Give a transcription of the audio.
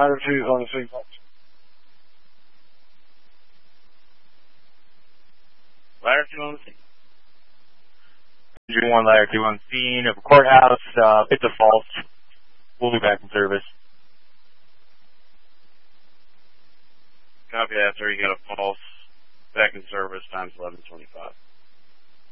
Ladder 2 is on the sequence. Ladder 2 on the scene. Engine 1, Ladder 2 on scene of a courthouse. It's a false. We'll be back in service. Copy that, sir. You got a false. Back in service, times 11:25.